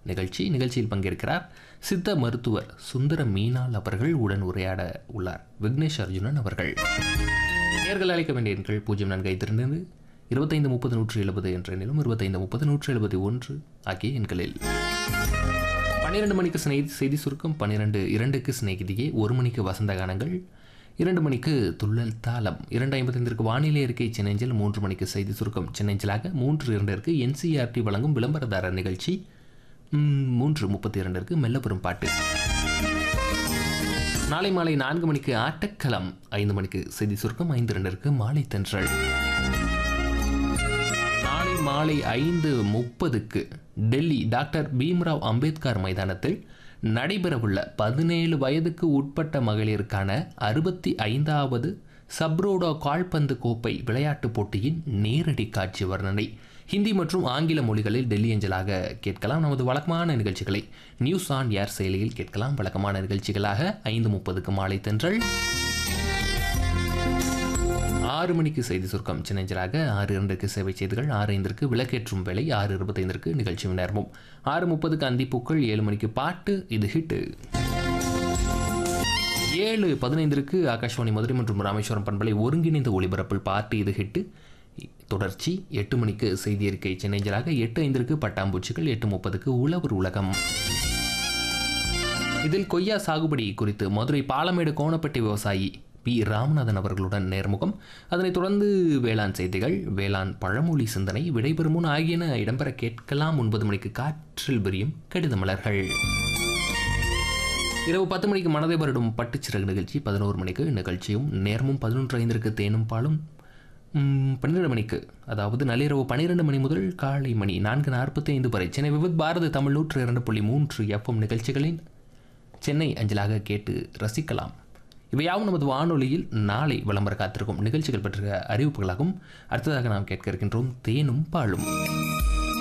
நிகழ்ச்சியில் பங்கேற்கிறார் சித்த மருத்துவர் சுந்தர மீனால் அவர்கள். உடன் உரையாட உள்ளார் விக்னேஷ் அர்ஜுனன் அவர்கள். நேர்கள் அழைக்க வேண்டிய எண்கள் 0452 25 30 170 என்ற எண்ணிலும் 25 30 171 ஆகிய எண்களில். 12 மணிக்கு செய்தி சுருக்கம், 12:02க்கு சிநேகிதியே, 1 மணிக்கு வசந்த கானங்கள், 2 மணிக்கு துள்ளல் தாளம், 2:55க்கு வானிலை அறிக்கை சென்னஞ்சல், 3 மணிக்கு செய்தி சுருக்கம் சென்னஞ்சலாக, 3:02க்கு NCERT வழங்கும் விளம்பரதாரர் நிகழ்ச்சி, 3:32க்கு மெல்லபுரம் பாட்டு. நாளை மாலை 4 மணிக்கு ஆட்டக்களம், 5 மணிக்கு செய்தி சுருக்கம், 5:02க்கு மாலை தென்றல். நாளை மாலை 5:30க்கு டெல்லி டாக்டர் பீம்ராவ் அம்பேத்கர் மைதானத்தில் நடைபெறவுள்ள 17 வயதுக்கு உட்பட்ட மகளிருக்கான 65வது சப்ரோடோ கால்பந்து கோப்பை விளையாட்டுப் போட்டியின் நேரடி காட்சி வர்ணனை ஹிந்தி மற்றும் ஆங்கில மொழிகளில் டெல்லி அஞ்சலாக கேட்கலாம். நமது வழக்கமான நிகழ்ச்சிகளை நியூஸ் ஆன் ஏர் செயலியில் கேட்கலாம். வழக்கமான நிகழ்ச்சிகளாக 5:30க்கு மாலை தென்றல், 6 மணிக்கு செய்தி சுருக்கம் சின்னஞ்சலாக, 6:02க்கு சேவை செய்திகள், 6:05க்கு விளக்கேற்றும் வேலை, 6:25க்கு நிகழ்ச்சி நேரமும், 6:30க்கு அந்திப்பூக்கள், 7 மணிக்கு பாட்டு இது ஹிட்டு, 7:15க்கு ஆகாஷ்வாணி மதுரை மற்றும் ராமேஸ்வரம் பண்பலை ஒருங்கிணைந்த ஒளிபரப்பில் பாட்டு இது ஹிட்டு தொடர்ச்சி, 8 மணிக்கு செய்தி அறிக்கை சென்னஞ்சலாக, 8:05க்கு பட்டாம்பூச்சிகள், 8:30க்கு உழவர் உலகம். இதில் கொய்யா சாகுபடி குறித்து மதுரை பாலமேடு கோணப்பட்டி விவசாயி பி ராமநாதன் அவர்களுடன் நேர்முகம், அதனைத் தொடர்ந்து வேளாண் செய்திகள், வேளாண் பழமொழி சிந்தனை, விடைபெறும் முன் ஆகியன இடம்பெற கேட்கலாம். 9 மணிக்கு காற்றில் விரியும் கடித மலர்கள். இரவு 10 மணிக்கு மனதை வருடும் பட்டுச்சிறகு நிகழ்ச்சி, 11 மணிக்கு நிகழ்ச்சியும் நேரமும், 11:05க்கு தேனும் பாலும், 12 மணிக்கு அதாவது நள்ளிரவு 12 மணி முதல் காலை மணி 4:45 வரை சென்னை விவித் பாரதி தமிழ் 102.3 FM நிகழ்ச்சிகளின் சென்னை அஞ்சலாக கேட்டு ரசிக்கலாம். இவையாவும் நமது வானொலியில் நாளை விளம்பர காத்திருக்கும் நிகழ்ச்சிகள் பற்றிய அறிவிப்புகளாகும். அடுத்ததாக நாம் கேட்க இருக்கின்றோம் தேனும் பாலும்.